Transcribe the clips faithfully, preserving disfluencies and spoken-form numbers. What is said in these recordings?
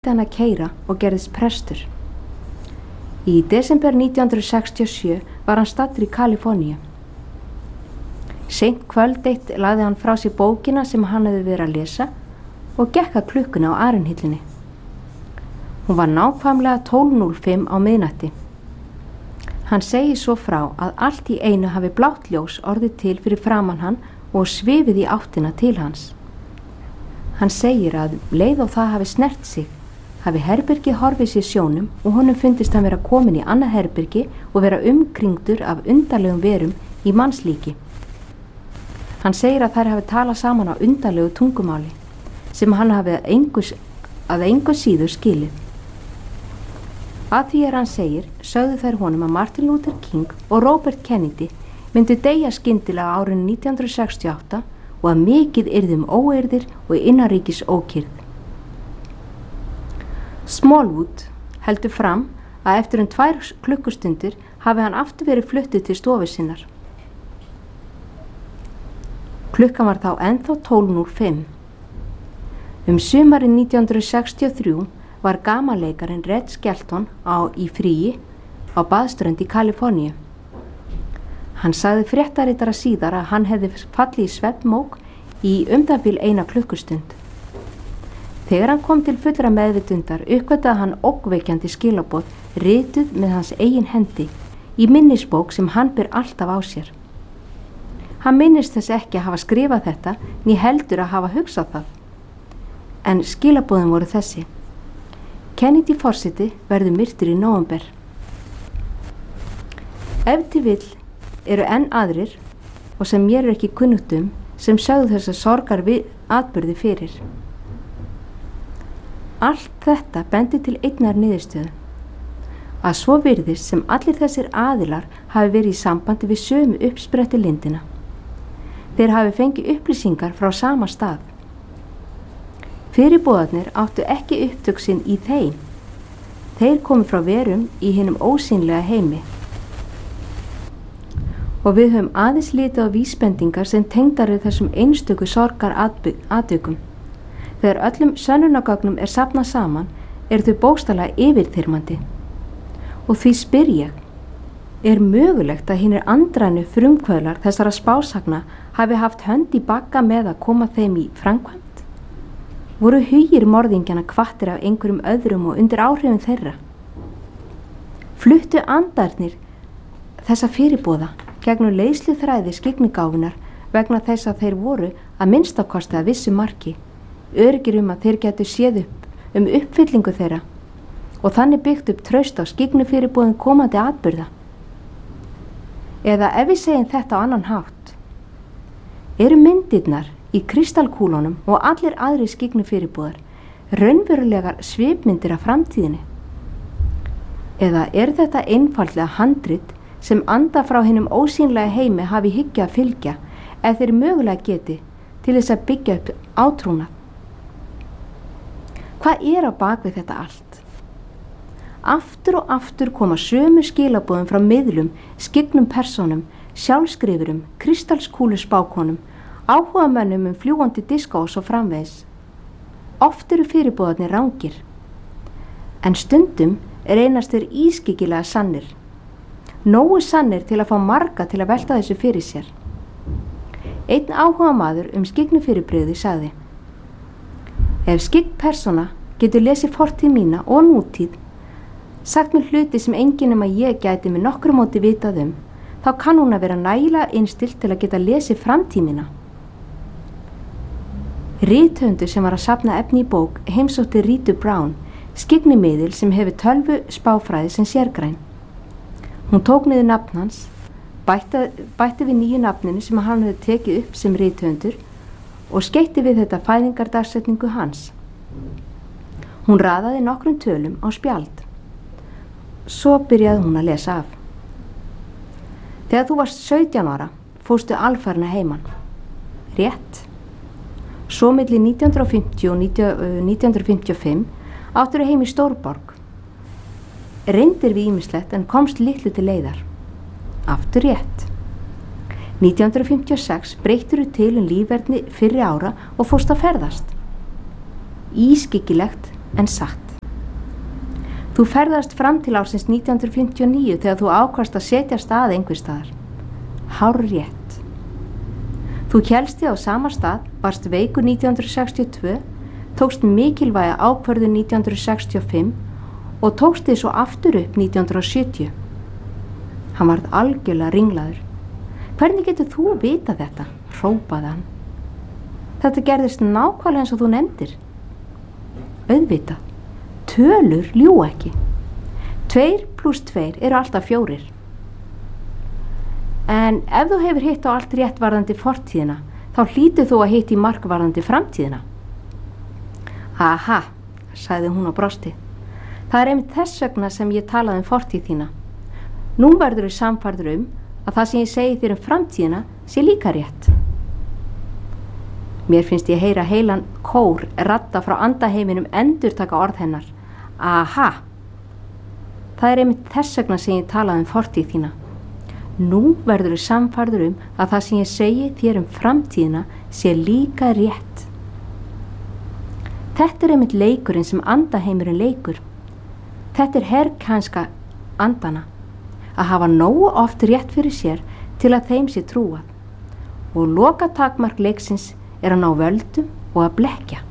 hann að keyra og gerðist prestur. Í desember nítján hundruð sextíu og sjö var hann staddur í Kaliforníu. Seint kvöld eitt lagði hann frá sér bókina sem hann hefði verið að lesa og gekk að klukkuna á arinhillinni. Hún var nákvæmlega tólf núll fimm á miðnætti. Hann segir svo frá að allt í einu hafi blátt ljós orðið til fyrir framan hann og svifið í áttina til hans. Hann segir að leið og það hafi snert sig, hafi herbergi horfið sér sjónum og honum fundist hann vera komin í annað herbergi og vera umkringdur af undarlegum verum í mannslíki. Hann segir að þær hafi talað saman á undarlegu tungumáli sem hann hafi að engu, að engu síður skilið. Að því er hann segir, sögðu þær honum að Martin Luther King og Robert Kennedy myndu deyja skyndilega á árinu nítján hundruð sextíu og átta og að mikið yrði um óeirðir og innanríkis ókyrrð. Smallwood heldur fram að eftir um tvær klukkustundir hafi hann aftur verið fluttur til stofu sinnar. Klukkan var þá ennþá tólf núll fimm. Um sumarið nítján hundruð sextíu og þrjú var gamanleikarinn Red Skelton á í fríi á baðströnd í Kaliforníu. Hann sagði fréttaritara síðar að hann hefði fallið í svefnmók í um það bil eina klukkustund. Þegar hann kom til fullra meðvitundar uppgötaði hann ógnvekjandi skilaboð rituð með hans eigin hendi í minnisbók sem hann ber alltaf á sér. Hann minnist þess ekki að hafa skrifað þetta né heldur að hafa hugsað það. En skilaboðin voru þessi: Kennedy forseti verður myrtur í nóvember. Ef til vill eru enn aðrir, og sem mér er ekki kunnugt um, sem sögðu þess að sorgar við atburði fyrir. Allt þetta bendi til einnar niðurstöðu, að svo virðist sem allir þessir aðilar hafi verið í sambandi við sömu uppspretti lindina. Þeir hafi fengið upplýsingar frá sama stað. Fyrirboðarnir áttu ekki upptök sinn í þeim. Þeir komu frá verum í hinum ósýnlega heimi. Og við höfum aðeins litið á vísbendingar sem tengdar við þessum einstöku sorgar atvikum. Þegar öllum sönnunargögnum er safnað saman, eru þau bókstaflega yfirþyrmandi. Og því spyr ég, er mögulegt að hinir andrænu frumkvöðlar þessara spásagna hafi haft hönd í bagga með að koma þeim í framkvæmd? Voru hugir morðingjana hvattir af einhverjum öðrum og undir áhrifum þeirra? Fluttu andarnir þessa fyrirboða gegnum leiðslu þræði skyggnigáfunar vegna þess að þeir voru að minnstakosti að vissu marki, öryggir um að þeir getu séð upp um uppfyllingu þeirra og þannig byggt upp traust á skyggnufyrirboðum komandi atburða. Eða ef við segjum þetta á annan hátt, eru myndirnar í kristalkúlunum og allir aðri skyggnufyrirboðar raunverulegar svipmyndir af framtíðinni? Eða er þetta einfaldlega handrit sem anda frá hinum ósýnlega heimi hafi hyggja að fylgja ef þeir mögulega geti til þess að byggja upp átrúnað? Hvað er á bak við þetta allt? Aftur og aftur koma sömu skilaboðum frá miðlum, skyggnum persónum, sjálfskrifurum, kristalskúluspákonum, áhugamönnum um fljúgandi diska og svo framvegis. Oft eru fyrirboðarnir rangir, en stundum er einast þeir ískyggilega sannir. Nógu sannir til að fá marga til að velta þessu fyrir sér. Einn áhugamaður um skyggnufyrirbrigði sagði: Ef skygg persóna getur lesið fortíð mína og nútíð, sagt mér hluti sem enginn nema ég gæti með nokkru móti vitað um, þá kann hún að vera nægilega innstilt til að geta lesið framtíð mína. Rithöfundur sem var að safna efni í bók heimsótti Rita Brown, skyggnimiðil sem hefur tölvu spáfræði sem sérgræn. Hún tók niður nafn hans, bætti, bætti við nýju nafninu sem hann hefði tekið upp sem rithöfundur og skeytti við þetta fæðingardagsetningu hans. Hún raðaði nokkrum tölum á spjald. Svo byrjaði hún að lesa af. Þegar þú varst sautján ára, fórstu alfarna heiman. Rétt. Svo milli nítján hundruð fimmtíu og nítján hundruð fimmtíu og fimm áttur heim í Stórborg. Reyndir við ýmislegt en komst litlu til leiðar. Aftur rétt. nítján hundruð fimmtíu og sex breyttir þú til um lífverðni fyrri ára og fórst að ferðast. Ískyggilegt en satt. Þú ferðast fram til ársins nítján hundruð fimmtíu og níu þegar þú ákvast að setja stað einhver staðar. Hárrétt. Þú hélst þig á sama stað, varst veikur nítján hundruð sextíu og tvö, tókst mikilvæga ákvörðun nítján hundruð sextíu og fimm og tókst þig svo aftur upp nítján hundruð sjötíu. Hann varð algjörlega ringlaður. Hvernig getur þú vita þetta? Hrópaði hann. Þetta gerðist nákvæmlega eins og þú nefndir. Auðvitað. Tölur ljúga ekki. Tveir pluss tveir eru alltaf fjórir. En ef þú hefur hitt á allt rétt varðandi fortíðina, þá hlýtur þú að hitt í mark varðandi framtíðina. Aha, sagði hún og brosti. Það er einmitt þess vegna sem ég talaði um fortíð þína. Nú verður við samfærður um að það sem ég segi þér um framtíðina sé líka rétt. Mér finnst ég heyra heilan kór radda frá andaheiminum endurtaka orð hennar. Aha! Það er einmitt þess vegna sem ég talaði um fortíð þína. Nú verður við samfærður um að það sem ég segi þér um framtíðina sé líka rétt. Þetta er einmitt leikurinn sem andaheimurinn leikur. Þetta er herrkænska andana, að hafa nógu oft rétt fyrir sér til að þeim sé trúað. Og lokatakmark leiksins er að ná völdum og að blekkja.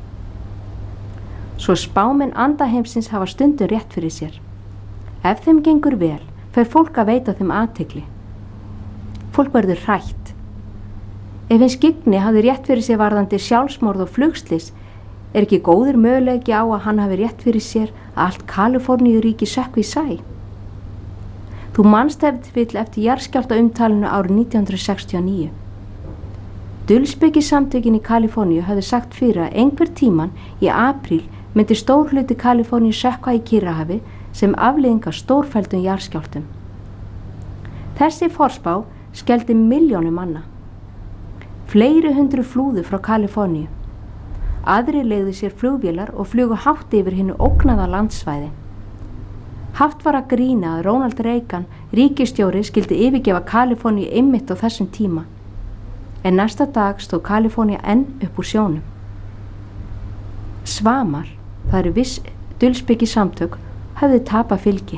Svo spámenn andaheimsins hafa stundur rétt fyrir sér. Ef þeim gengur vel, fer fólk að veita þeim athygli. Fólk verður hrætt. Ef eins Gigni hafði rétt fyrir sér varðandi sjálfsmorð og flugslys, er ekki góður möguleiki á að hann hafi rétt fyrir sér að allt Kaliforníuríki sökkvi í sæ. Þú manst ef til vill eftir jarðskjálfta umtalinu árið nítján hundruð sextíu og níu. Dulspeki-samtökin í Kaliforníu hafði sagt fyrir að einhver tíman í apríl myndi stór hluti Kaliforníu sökkva í Kyrrahafi sem afleiðing af stórfelldum jarðskjálftum. Þessi forspá skelfdi milljónum manna. Fleiri hundru flúðu frá Kaliforníu. Aðrir leigðu sér flugvélar og flugu hátt yfir hinu ógnaða landsvæði. Haft var að grína að Ronald Reagan, ríkisstjóri, skyldi yfirgefa Kaliforníu einmitt á þessum tíma. En næsta dag stóð Kalifornía enn upp úr sjónum. Svamar, það eru viss dulspeki samtök, hafði tapað fylgi.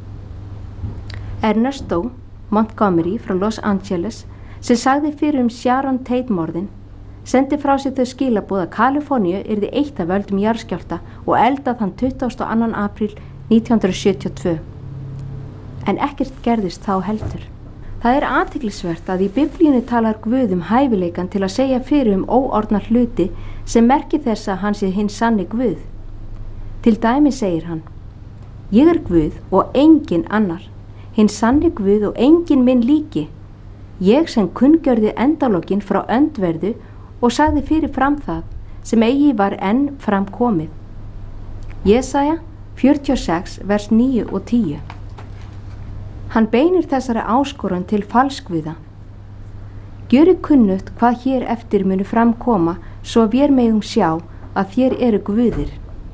Ernesto Montgomery frá Los Angeles, sem sagði fyrir um Sharon Tate-morðin, sendi frá sér þau skilaboð að Kaliforníu yrði eitt af völdum jarðskjálfta og eldað þann tuttugasta og annan apríl nítján hundruð sjötíu og tvö. En ekkert gerðist þá heldur. Það er athyglisvert að í Biblíunni talar Guð um hæfileikan til að segja fyrir um óorðna hluti sem merki þess að hann sé hinn sanni Guð. Til dæmi segir hann: Ég er Guð og engin annar, hinn sanni Guð og engin minn líki. Ég sem kunngjörði endalokkin frá öndverðu og sagði fyrir fram það sem eigi var enn fram komið. Jesaja fjörutíu og sex vers níu og tíu. Hann beinir þessari áskorun til falskviða. Gjöri kunnugt hvað hér eftir munu framkoma svo vér megum sjá að þér eru guðir.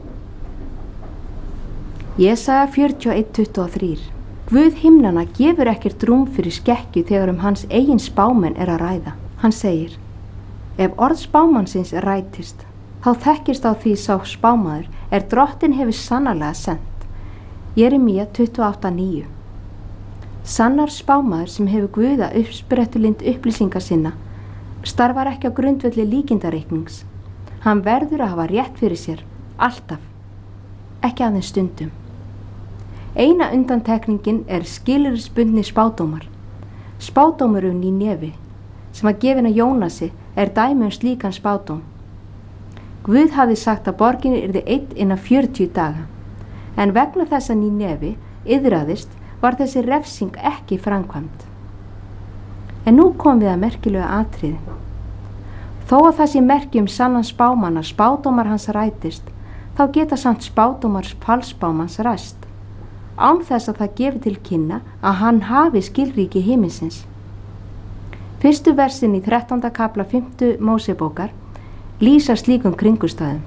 Jesaja fjörutíu og eitt tuttugu og þrjú. Guð himnana gefur ekkert rúm fyrir skekkju þegar um hans eigin spámenn er að ræða. Hann segir: Ef orð spámannsins rætist, þá þekkist á því sá spámaður er drottin hefur sannarlega sent. Jeremía tuttugu og átta níu. Sannar spámaður sem hefur Guða uppsprettulind upplýsingar sinna starfar ekki á grundvelli líkindareiknings. Hann verður að hafa rétt fyrir sér, alltaf, ekki aðeins stundum. Eina undantekningin er skilyrðisbundni spádómar. Spádómurinn í Nefi, sem að gefina Jónasi, er dæmi um slíkan spádóm. Guð hafði sagt að borginni yrði einn innan fjörutíu daga, en vegna þess að Nínevi iðraðist var þessi refsing ekki framkvæmd. En nú kom við að merkilega atriði. Þó að það sé merki um sannan spámann að spádómar hans rætist, þá geta samt spádómar falsspámanns ræst, án þess að það gefi til kynna að hann hafi skilríki himinsins. Fyrstu versin í þrettánda kafla fimmtu Mósebókar lýsa slíkum kringustæðum.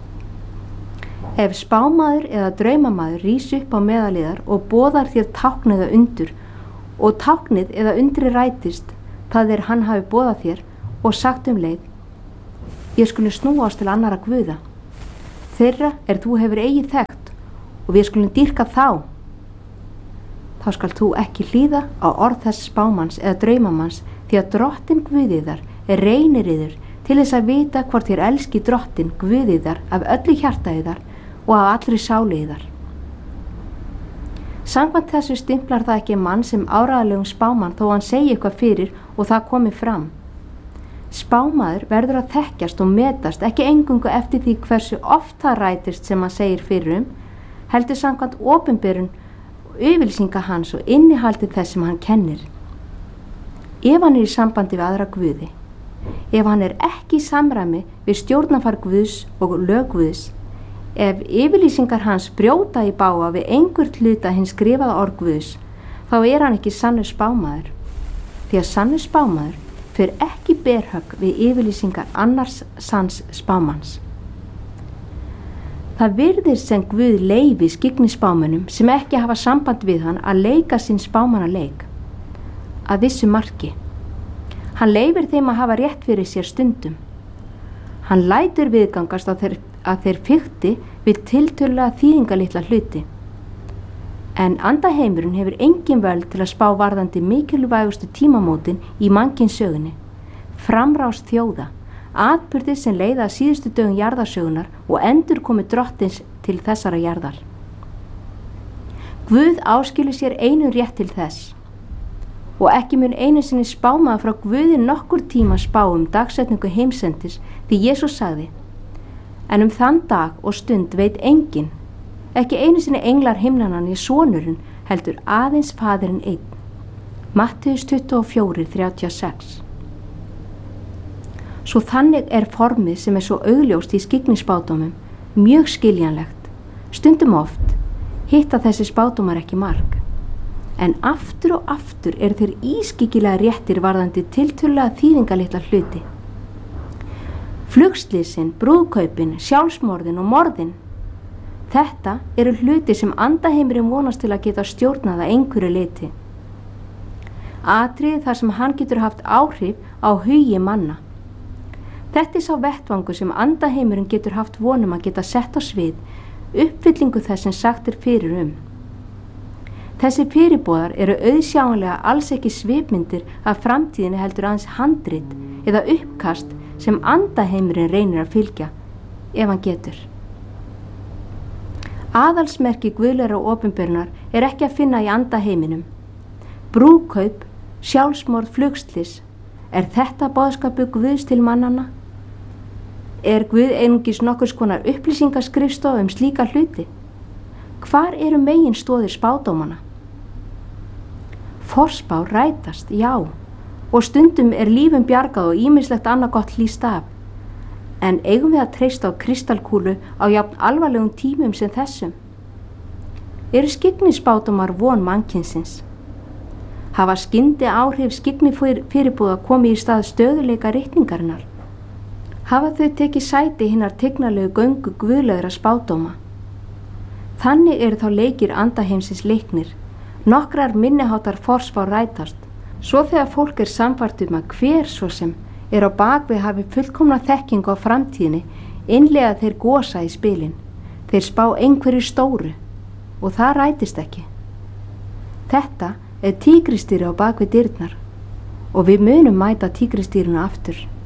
Ef spámaður eða draumamaður rís upp á meðaliðar og boðar þér tákn eða undur og táknið eða undri rætist, það er hann hafi boðað þér og sagt um leið: Ég skuli snúast til annara guða, þeirra er þú hefur eigið þekkt og við skulum dýrka þá. Þá skal þú ekki hlýða á orð þess spámanns eða draumamanns, því að Drottinn Guð yðar er reynir yður til þess að vita hvort þér elski Drottinn Guð yðar af öllu hjarta yðar og af allri sáli yðar. Samkvæmt þessu stimplar það ekki mann sem áreiðanlegum spámann þó hann segi eitthvað fyrir og það komi fram. Spámaður verður að þekkjast og metast ekki eingöngu eftir því hversu oft það rætist sem hann segir fyrir um, heldur samkvæmt opinberun og yfirlýsinga hans og innihaldi þess sem hann kennir. Ef hann er í sambandi við aðra guði, ef hann er ekki í samræmi við stjórnarfar Guðs og lög Guðs, ef yfirlýsingar hans brjóta í bága við einhvern hluta hins skrifaða orð Guðs, þá er hann ekki sannur spámaður, því að sannur spámaður fyrir ekki berhögg við yfirlýsingar annars sanns spámanns. Það virðist sem Guð leyfi skyggni spámönnum sem ekki hafa samband við hann að leika sinn spámannaleik að vissu marki. Hann leyfir þeim að hafa rétt fyrir sér stundum. Hann lætur viðgangast að þeir, að þeir fikti við tiltölulega þýðingalitla hluti. En andaheimurinn hefur engin völd til að spá varðandi mikilvægustu tímamótin í mannkynssögunni, framrás þjóða, atburðir sem leiða að síðustu dögum jarðarsögunar og endur komi Drottins til þessara jarðar. Guð áskilur sér einu rétt til þess og ekki mun einu sinni spámaður frá Guði nokkur tíma spá um dagsetningu heimsendis, því Jesús sagði: en um þann dag og stund veit enginn, ekki einu sinni englar himnanna né sonurinn, heldur aðeins faðirinn einn. Mattheus tuttugu og fjögur þrjátíu og sex. Svo þannig er formið sem er svo augljóst í skyggnispádómum mjög skiljanlegt. Stundum oft hitta þessi spádómar ekki mark, en aftur og aftur er þeir ískyggilega réttir varðandi tiltölulega þýðingalitla hluti. Flugslýsin, brúðkaupin, sjálfsmorðin og morðin. Þetta eru hluti sem andaheimurinn vonast til að geta stjórnað að einhverju leyti. Atriði þar sem hann getur haft áhrif á hugi manna. Þetta er sá vettvangur sem andaheimurinn getur haft vonum að geta sett á svið, uppfyllingu þess sem sagt er fyrir um. Þessi fyrirboðar eru auðsjáanlega alls ekki svipmyndir af framtíðinni heldur aðeins handrit eða uppkast sem andaheimurinn reynir að fylgja, ef hann getur. Aðalsmerki guðlegra opinberunar er ekki að finna í andaheiminum. Brúðkaup, sjálfsmorð, flugslys, er þetta boðskapu Guðs til mannanna? Er Guð einungis nokkurs konar upplýsingaskrifstofa um slíka hluti? Hvar eru megin stóðir spádómana? Forspá rætast, já, og stundum er lífum bjargað og ýmislegt annað gott hlýst af. En eigum við að treysta á kristalkúlu á jafn alvarlegum tímum sem þessum? Eru skyggnispádómar von mannkynsins? Hafa skyndi áhrif skyggni fyrirbúða komið í stað stöðuleika ritningarinnar? Hafa þau tekið sæti hinnar tignarlegu göngu guðlegra spádóma? Þannig eru þá leikir andaheimsins leiknir, nokkrar minniháttar forspá rætast, svo þegar fólk er samfært um að hver svo sem er á bakvið hafi fullkomna þekkingu á framtíðinni, innlega þeir gosa í spilin, þeir spá einhverju stóru og það rætist ekki. Þetta er tígristýri á bakvið dyrnar og við munum mæta tígristýrinu aftur.